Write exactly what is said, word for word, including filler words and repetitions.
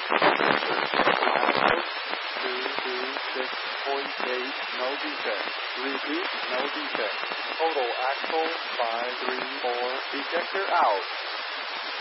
two two six point eight, no defect. Repeat, no defect. Total axle five three four. Ejector out.